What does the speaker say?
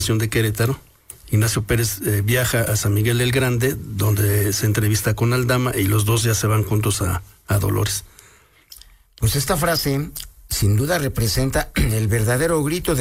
de Querétaro. Ignacio Pérez viaja a San Miguel el Grande, donde se entrevista con Aldama, y los dos ya se van juntos a Dolores. Pues esta frase sin duda representa el verdadero grito de